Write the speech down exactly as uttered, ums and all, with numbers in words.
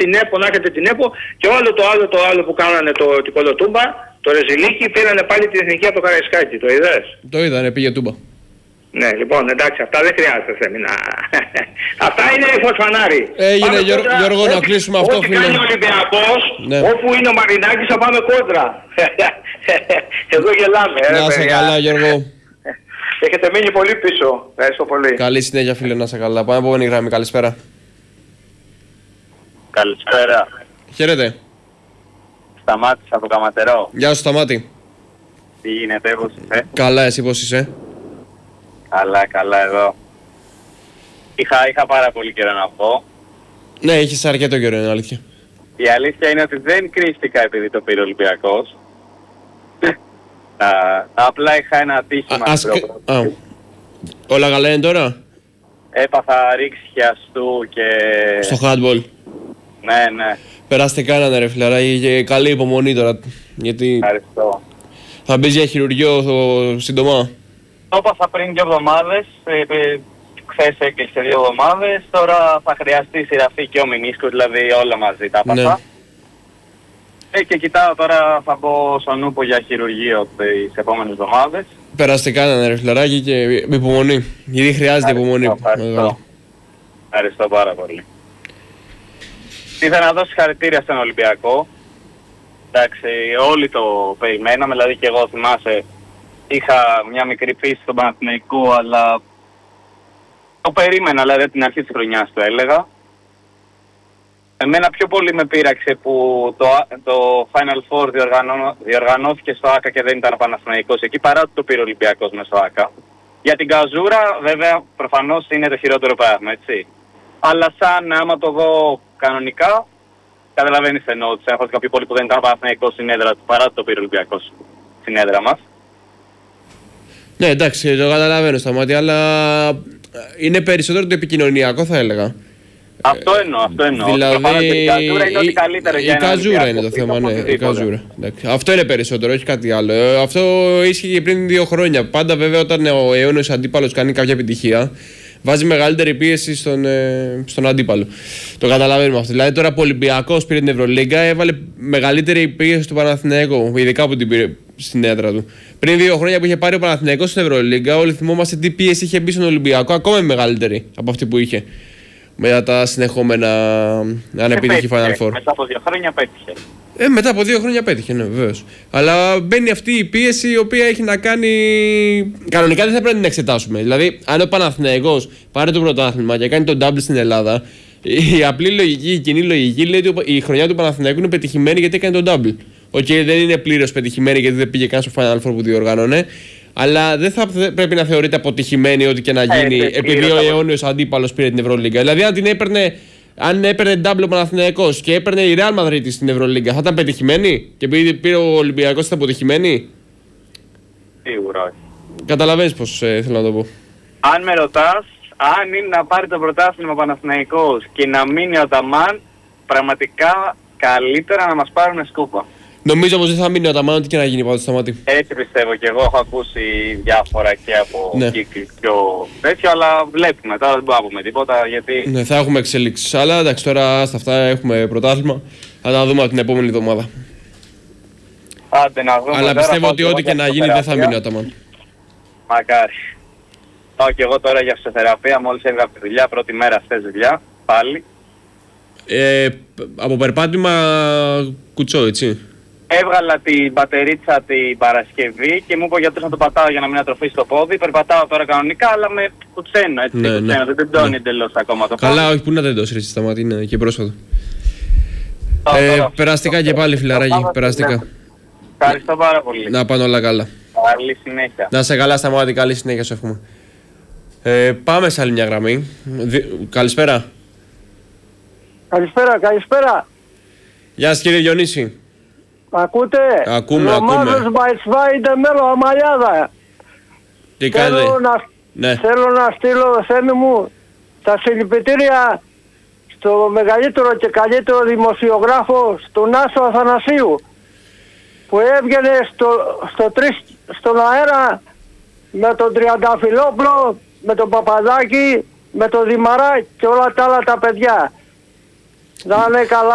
την ΕΠΟ, να έχετε την ΕΠΟ και όλο το άλλο το άλλο που κάνανε το, την Κολοτούμπα, το Ρεζιλίκι, πήρανε πάλι την εθνική από το Καραϊσκάκι. Το είδες? Το είδα, ναι, πήγε Τούμπα. Ναι, λοιπόν, εντάξει, αυτά δεν χρειάζεται Θέμη να... Αυτά είναι φωσφανάρι. Έγινε, Γιώργο, Γιώργο, να κλείσουμε αυτό, φίλε. Ό,τι κάνει ο Ολυμπιακός, ναι. Όπου είναι ο Μαρινάκης θα πάμε κόντρα. Εδώ γελάμε. Να σε καλά, Γιώργο. Έχετε μείνει πολύ πίσω. Ευχαριστώ πολύ. Καλή συνέχεια, φίλε, να σε καλά. Πάμε από επόμενη γραμμή. Καλησπέρα. Καλησπέρα. Χαίρετε. Σταμάτης από Καματερό. Γεια σου, Σταμάτη. Τι γίνεται, πώς είσαι? Καλά, εσύ πώς είσαι? Καλά, καλά εδώ. Είχα, είχα πάρα πολύ καιρό να πω. Ναι, έχεις αρκετό καιρό, είναι αλήθεια. Η αλήθεια είναι ότι δεν κρίστηκα επειδή το πήρε ο Ολυμπιακός. Α, απλά είχα ένα ατύχημα. Α, ας... Α, όλα καλά είναι τώρα? Έπαθα ρήξη χιαστού και... Στο handball. Ναι, ναι. Περάστε κάνανε ρε φιλαρά, και καλή υπομονή τώρα. Γιατί Ευχαριστώ. θα μπεις για χειρουργείο σύντομα. Το έπαθα πριν δύο εβδομάδες. Χθες έκλεισε δύο εβδομάδες. Τώρα θα χρειαστεί σειραφή και ο μηνίσκος, δηλαδή όλα μαζί τα έπαθα. Ναι. Ε, και κοιτάω τώρα, θα μπω στον Ούπο για χειρουργείο τις επόμενες εβδομάδες. Περάστε κάνανε ρε φιλαράκι και με υπομονή. Γιατί χρειάζεται υπομονή. Ευχαριστώ. Ευχαριστώ πάρα πολύ. Ήθελα να δώσω συγχαρητήρια στον Ολυμπιακό. Εντάξει, όλοι το περιμέναμε, δηλαδή και εγώ θυμάσαι, είχα μια μικρή πίστη στον Παναθηναϊκό, αλλά το περίμενα, δηλαδή από την αρχή της χρονιάς το έλεγα. Εμένα πιο πολύ με πείραξε που το, το Final Four διοργανώ, διοργανώθηκε στο ΆΚΑ και δεν ήταν ο Παναθηναϊκός εκεί, παρά ότι το πήρε ο Ολυμπιακός μες στο ΆΚΑ. Για την καζούρα, βέβαια, προφανώς είναι το χειρότερο πράγμα, έτσι. Αλλά σαν άμα το δω κανονικά, καταλαβαίνεις εννοώ ότι έχω κάποιο πόλη που δεν ήταν ο Παναθηναϊκός στην έδρα του, παρά το πήρε ο Ολυμπιακός στην έδρα μας. Ναι, εντάξει, το καταλαβαίνω στα μάτια, αλλά είναι περισσότερο το επικοινωνιακό, θα έλεγα. Αυτό εννοώ, αυτό εννοώ. Δηλαδή, η καζούρα είναι ό,τι καλύτερο για η καζούρα είναι το θέμα, ναι, η καζούρα. Αυτό είναι περισσότερο, όχι κάτι άλλο. Αυτό ίσχυε και πριν δύο χρόνια. Πάντα βέβαια όταν ο αιώνιος αντίπαλος κάνει κάποια επιτυχία, βάζει μεγαλύτερη πίεση στον, ε, στον αντίπαλο. Το καταλαβαίνουμε αυτό. Δηλαδή τώρα που ο Ολυμπιακός πήρε την Ευρωλίγκα, έβαλε μεγαλύτερη πίεση στον Παναθηναϊκό, ειδικά που την πήρε στην έδρα του. Πριν δύο χρόνια που είχε πάρει ο Παναθηναϊκός στην Ευρωλίγκα, όλοι θυμόμαστε τι πίεση είχε μπει στον Ολυμπιακό, ακόμα μεγαλύτερη από αυτή που είχε. Μετά τα συνεχόμενα ανεπίτυχη Final Four. Μετά από δύο χρόνια πέτυχε. Ε, μετά από δύο χρόνια πέτυχε, ναι, βεβαίως. Αλλά μπαίνει αυτή η πίεση η οποία έχει να κάνει. Κανονικά δεν θα πρέπει να την εξετάσουμε. Δηλαδή, αν ο Παναθηναϊκός πάρει το πρωτάθλημα και κάνει τον double στην Ελλάδα, η απλή λογική, η κοινή λογική λέει ότι η χρονιά του Παναθηναϊκού είναι πετυχημένη γιατί έκανε τον double. Οκ, okay, δεν είναι πλήρως πετυχημένη γιατί δεν πήγε καν στο Final Four που διοργάνωνε. Αλλά δεν θα πρέπει να θεωρείται αποτυχημένη ό,τι και να γίνει ε, επειδή ο αιώνιος αντίπαλος πήρε την Ευρωλίγκα. Δηλαδή, αν την έπαιρνε. Αν έπαιρνε double ο Παναθηναϊκός και έπαιρνε η Real Madrid στην Ευρωλίγκα, θα ήταν πετυχημένη? Και επειδή πήρε ο Ολυμπιακός, ήταν αποτυχημένη? Σίγουρα όχι. Καταλαβαίνεις πως ε, θέλω να το πω. Αν με ρωτάς, αν είναι να πάρει το πρωτάθλημα ο Παναθηναϊκός και να μείνει ο Ταμάν, πραγματικά καλύτερα να μας πάρουν σκούπα. Νομίζω πως δεν θα μείνει ο Ταμάν, ό,τι και να γίνει πάντως στα μάτια. Έτσι πιστεύω και εγώ, έχω ακούσει διάφορα και από ναι. κύκλους πιο τέτοιο, αλλά βλέπουμε, τώρα δεν μπορούμε να πούμε τίποτα γιατί... Ναι, θα έχουμε εξελίξεις, αλλά εντάξει τώρα στα αυτά έχουμε πρωτάθλημα, θα τα δούμε από την επόμενη εβδομάδα. Άντε να δούμε. Αλλά πιστεύω ότι ό,τι και να γίνει δεν θα μείνει ο Ταμάν. Μακάρι. Πάω και εγώ τώρα για φυσιοθεραπεία, μόλις έβγα από τη δουλειά, πρώτη μέρα χθες δουλειά, πάλι. Ε, από περπάτημα κουτσό, έτσι. Έβγαλα την μπατερίτσα την Παρασκευή και μου είπε ο γιατρός να το πατάω για να μην ατροφήσει το πόδι. Περπατάω τώρα κανονικά, αλλά με κουτσένω, έτσι, ναι, κουτσένω, ναι. Δεν τεντώνει ναι. εντελώς ακόμα το πόδι. Καλά, όχι, πού να τεντώσει ρε Σταμάτη, είναι και πρόσφατο. Τώρα, ε, τώρα, περαστικά και πάλι φιλαράκι, περαστικά. Ευχαριστώ πάρα πολύ. Να πάνε όλα καλά. Καλή συνέχεια. Να σε καλά Σταμάτη, καλή συνέχεια σου εύχομαι. Ε, πάμε σε άλλη μια γραμμή. Δι... Καλησπέρα. Καλησπέρα, καλησπέρα. Γεια σας κύριε Διονύση. Ακούτε? Ακούμε, ακούμε. Λομάδος Μπαϊτσβάιντε μέλο Αμαλιάδα. Τι κάνετε? Θέλω να, ναι. θέλω να στείλω, Θέμη μου, τα συλληπιτήρια στο μεγαλύτερο και καλύτερο δημοσιογράφο, στον Άσο Αθανασίου, που έβγαινε στο, στο τρεις, στον αέρα με τον Τριανταφυλόπουλο, με τον Παπαδάκη, με τον Δημαρά και όλα τα άλλα τα παιδιά. Να είναι καλά.